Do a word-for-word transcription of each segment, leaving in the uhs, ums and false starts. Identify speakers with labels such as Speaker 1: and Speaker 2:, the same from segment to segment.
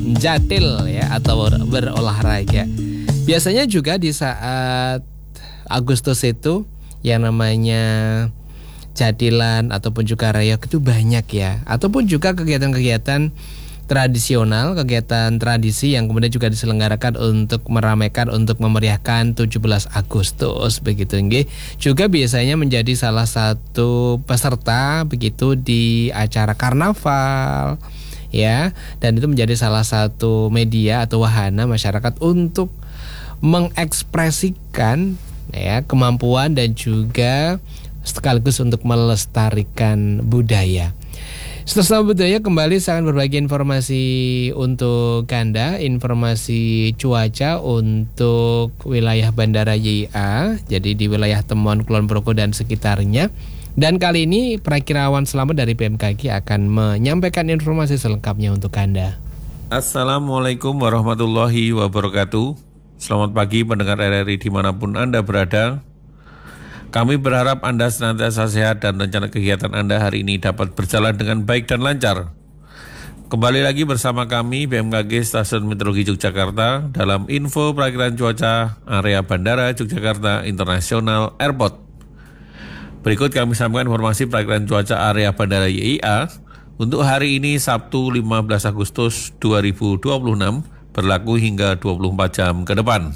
Speaker 1: menjatil ya atau berolahraga. Biasanya juga di saat Agustus itu yang namanya jadilan ataupun juga rayok itu banyak ya, ataupun juga kegiatan-kegiatan tradisional, kegiatan tradisi yang kemudian juga diselenggarakan untuk meramaikan, untuk memeriahkan tujuh belas Agustus begitu nggih. Juga biasanya menjadi salah satu peserta begitu di acara karnaval ya, dan itu menjadi salah satu media atau wahana masyarakat untuk mengekspresikan ya kemampuan dan juga sekaligus untuk melestarikan budaya. Setelah budaya kembali saya akan berbagi informasi untuk Anda, informasi cuaca untuk wilayah Bandara Y I A, jadi di wilayah Temon, Kulon Progo dan sekitarnya. Dan kali ini Prakirawan Selamat dari B M K G akan menyampaikan informasi selengkapnya untuk Anda.
Speaker 2: Assalamualaikum warahmatullahi wabarakatuh. Selamat pagi pendengar R R I dimanapun Anda berada. Kami berharap Anda senantiasa sehat dan rencana kegiatan Anda hari ini dapat berjalan dengan baik dan lancar. Kembali lagi bersama kami B M K G Stasiun Meteorologi Yogyakarta dalam info perakiraan cuaca area Bandara Yogyakarta International Airport. Berikut kami sampaikan informasi perakiraan cuaca area Bandara Y I A untuk hari ini Sabtu lima belas Agustus dua ribu dua puluh enam berlaku hingga dua puluh empat jam ke depan.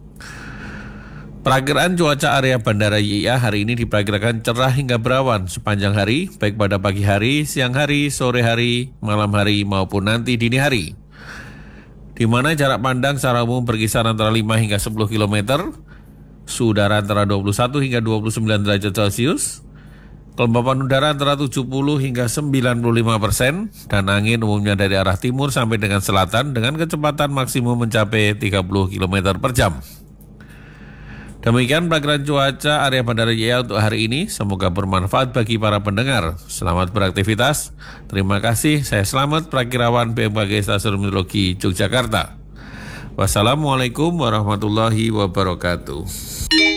Speaker 2: Perakiraan cuaca area Bandara Y I A hari ini diperkirakan cerah hingga berawan sepanjang hari, baik pada pagi hari, siang hari, sore hari, malam hari, maupun nanti dini hari. Di mana jarak pandang secara umum berkisar antara lima hingga sepuluh kilometer, suhu udara antara dua puluh satu hingga dua puluh sembilan derajat Celcius, kelembapan udara antara tujuh puluh hingga sembilan puluh lima persen, dan angin umumnya dari arah timur sampai dengan selatan dengan kecepatan maksimum mencapai tiga puluh kilometer per jam. Demikian perakiraan cuaca area Bandara Y I A untuk hari ini. Semoga bermanfaat bagi para pendengar. Selamat beraktivitas. Terima kasih. Saya Selamat, Prakirawan B M K G Stasiun Meteorologi Yogyakarta. Wassalamualaikum warahmatullahi wabarakatuh.